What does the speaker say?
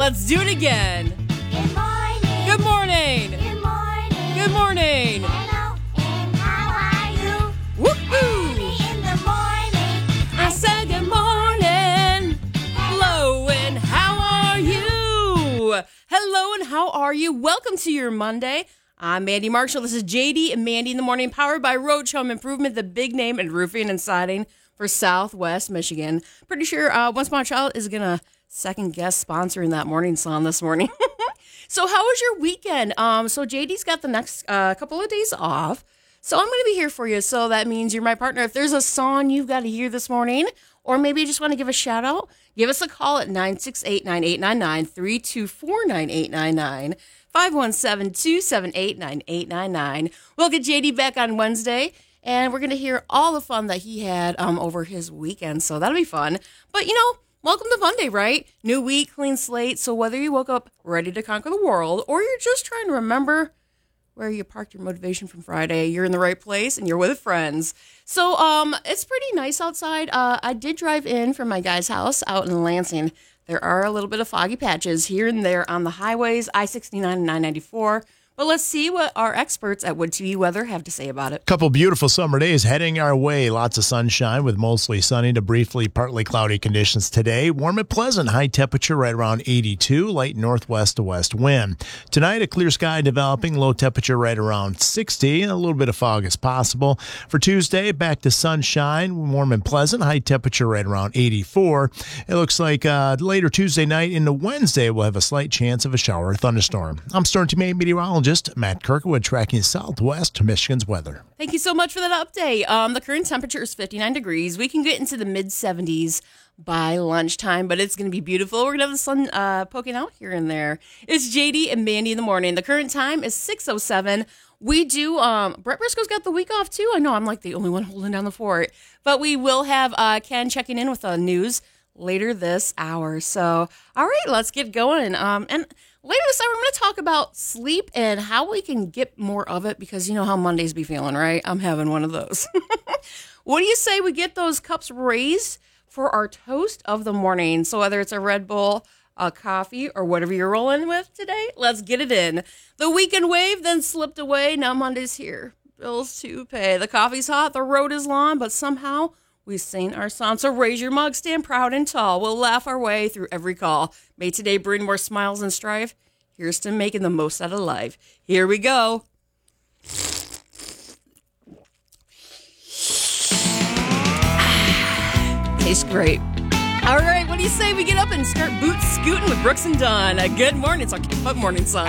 Let's do it again. Good morning. Good morning. Good morning. Good morning. Hello, and how are you? Woohoo! Early in the morning. I said good morning. Hello, and how are you? Hello, and how are you? Welcome to your Monday. I'm Mandy Marshall. This is JD and Mandy in the Morning, powered by Roach Home Improvement, the big name in roofing and siding for Southwest Michigan. Pretty sure Once Upon a Child is going to second guest sponsoring that morning song this morning. So how was your weekend? So JD's got the next couple of days off. So I'm going to be here for you. So that means you're my partner. If there's a song you've got to hear this morning, or maybe you just want to give a shout out, give us a call at 968-9899, 324-9899, 517-278-9899. We'll get JD back on Wednesday, and we're going to hear all the fun that he had over his weekend. So that'll be fun. But, welcome to Monday, right? New week, clean slate. So whether you woke up ready to conquer the world, or you're just trying to remember where you parked your motivation from Friday, you're in the right place and you're with friends. So it's pretty nice outside. I did drive in from my guy's house out in Lansing. There are a little bit of foggy patches here and there on the highways, I-69 and 994. But let's see what our experts at Wood TV Weather have to say about it. Couple beautiful summer days heading our way. Lots of sunshine with mostly sunny to briefly partly cloudy conditions today. Warm and pleasant. High temperature right around 82. Light northwest to west wind. Tonight, a clear sky developing. Low temperature right around 60. A little bit of fog is possible. For Tuesday, back to sunshine. Warm and pleasant. High temperature right around 84. It looks like later Tuesday night into Wednesday, we'll have a slight chance of a shower or thunderstorm. I'm Storm Team 8 meteorologist Matt Kirkwood, tracking Southwest Michigan's weather. Thank you so much for that update. The current temperature is 59 degrees. We can get into the mid-70s by lunchtime, but it's going to be beautiful. We're going to have the sun poking out here and there. It's JD and Mandy in the morning. The current time is 6:07. We do, Brett Briscoe's got the week off too. I know I'm like the only one holding down the fort, but we will have Ken checking in with the news later this hour. So, all right, let's get going. And later this hour, I'm going to talk about sleep and how we can get more of it, because you know how Mondays be feeling, right? I'm having one of those. What do you say we get those cups raised for our toast of the morning? So whether it's a Red Bull, a coffee, or whatever you're rolling with today, let's get it in. The weekend wave then slipped away. Now Monday's here. Bills to pay. The coffee's hot. The road is long, but somehow we sing our song. So raise your mug, stand proud and tall. We'll laugh our way through every call. May today bring more smiles and strife. Here's to making the most out of life. Here we go. Tastes great. All right, what do you say we get up and start boot scooting with Brooks and Dunn? Good morning. It's our Keep Up Morning Song.